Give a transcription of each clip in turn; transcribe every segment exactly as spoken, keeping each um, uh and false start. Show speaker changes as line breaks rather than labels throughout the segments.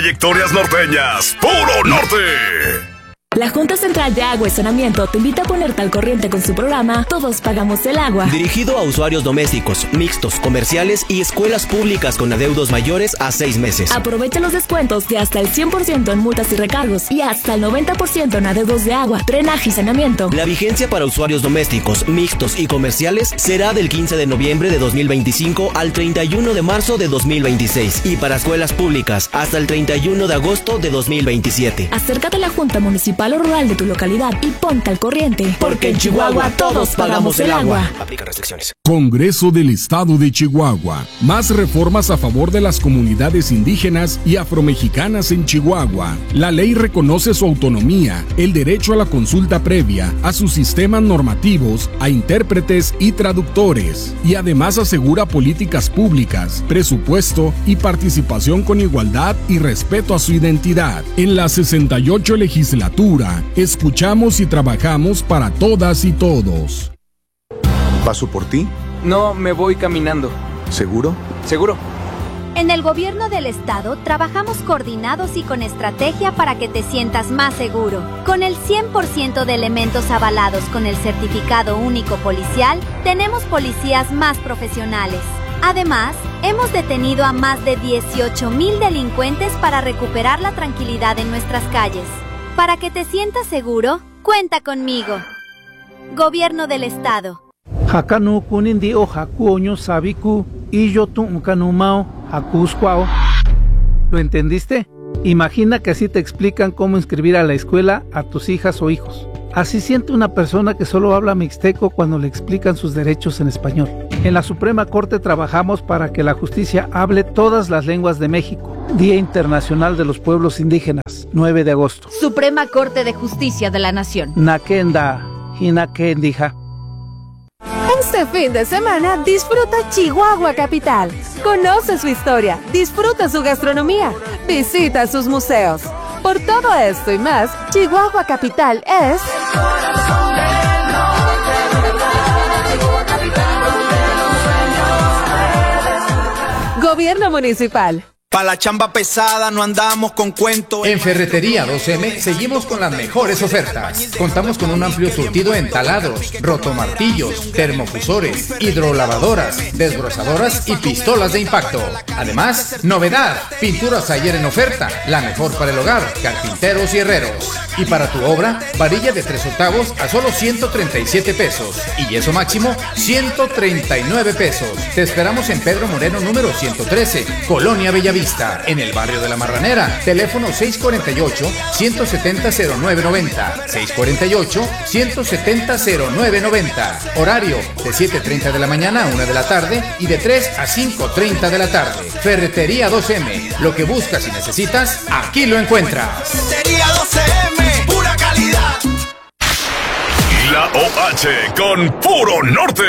Trayectorias norteñas, puro norte.
La Junta Central de Agua y Saneamiento te invita a ponerte al corriente con su programa Todos Pagamos el Agua.
Dirigido a usuarios domésticos, mixtos, comerciales y escuelas públicas con adeudos mayores a seis meses.
Aprovecha los descuentos de hasta el cien por ciento en multas y recargos y hasta el noventa por ciento en adeudos de agua, drenaje y saneamiento.
La vigencia para usuarios domésticos, mixtos y comerciales será del quince de noviembre de dos mil veinticinco al treinta y uno de marzo de dos mil veintiséis y para escuelas públicas hasta el treinta y uno de agosto de dos mil veintisiete.
Acércate a la Junta Municipal o rural de tu localidad y ponte al corriente, porque en Chihuahua todos pagamos el agua.
Aplica restricciones.
Congreso del Estado de Chihuahua. Más reformas a favor de las comunidades indígenas y afromexicanas en Chihuahua. La ley reconoce su autonomía, el derecho a la consulta previa, a sus sistemas normativos, a intérpretes y traductores, y además asegura políticas públicas, presupuesto y participación con igualdad y respeto a su identidad. En la sesenta y ocho legislatura, escuchamos y trabajamos para todas y todos.
¿Paso por ti?
No, me voy caminando.
¿Seguro?
Seguro.
En el gobierno del estado trabajamos coordinados y con estrategia para que te sientas más seguro. Con el cien por ciento de elementos avalados con el certificado único policial, tenemos policías más profesionales. Además, hemos detenido a más de dieciocho mil delincuentes para recuperar la tranquilidad en nuestras calles. Para que te sientas seguro, cuenta conmigo. Gobierno del Estado.
Hakanu kunindi o hakuoño sabiku y yo tu kanumao hakuskwao. ¿Lo entendiste? Imagina que así te explican cómo inscribir a la escuela a tus hijas o hijos. Así siente una persona que solo habla mixteco cuando le explican sus derechos en español. En la Suprema Corte trabajamos para que la justicia hable todas las lenguas de México. Día Internacional de los Pueblos Indígenas, nueve de agosto.
Suprema Corte de Justicia de la Nación.
Nakenda, Hinakendija.
Este fin de semana disfruta Chihuahua Capital. Conoce su historia, disfruta su gastronomía, visita sus museos. Por todo esto y más, Chihuahua Capital es... Gobierno Municipal.
Pa' la chamba pesada no andamos con cuentos.
En Ferretería dos eme seguimos con las mejores ofertas. Contamos con un amplio surtido en taladros, rotomartillos, termofusores, hidrolavadoras, desbrozadoras y pistolas de impacto. Además, novedad, pinturas ayer en oferta, la mejor para el hogar, carpinteros y herreros. Y para tu obra, varilla de tres octavos a solo ciento treinta y siete pesos y yeso máximo ciento treinta y nueve pesos. Te esperamos en Pedro Moreno número ciento trece, Colonia Bellavista, en el barrio de La Marranera. Teléfono seis cuatro ocho, uno siete cero, cero nueve nueve cero, seis cuatro ocho, uno siete cero, cero nueve nueve cero. Horario de siete treinta de la mañana a una de la tarde y de tres a cinco treinta de la tarde. Ferretería dos eme, lo que buscas y necesitas, aquí lo encuentras.
Ferretería dos eme, pura calidad.
La O H con puro norte.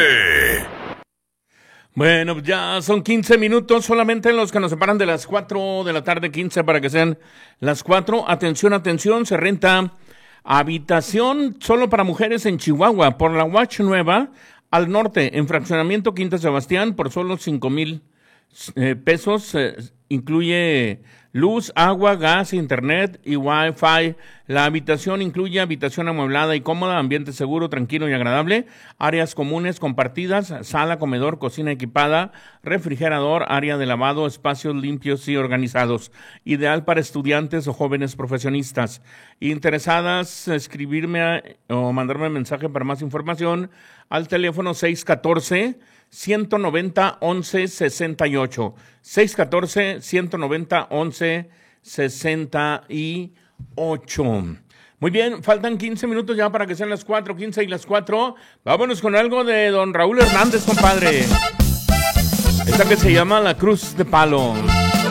Bueno, ya son quince minutos solamente en los que nos separan de las cuatro de la tarde, quince para que sean las cuatro. Atención, atención, se renta habitación solo para mujeres en Chihuahua por la Watch Nueva al norte, en fraccionamiento Quinta Sebastián, por solo cinco mil eh, pesos. Eh, incluye luz, agua, gas, internet y wifi. La habitación incluye habitación amueblada y cómoda, ambiente seguro, tranquilo y agradable, áreas comunes compartidas, sala, comedor, cocina equipada, refrigerador, área de lavado, espacios limpios y organizados. Ideal para estudiantes o jóvenes profesionistas. Interesadas, escribirme a, o mandarme mensaje para más información al teléfono seis uno cuatro, ciento noventa, once sesenta y ocho. seis uno cuatro, ciento noventa, once sesenta y ocho. Muy bien, faltan quince minutos ya para que sean las cuatro quince y las cuatro. Vámonos con algo de don Raúl Hernández, compadre. Esta que se llama La Cruz de Palo.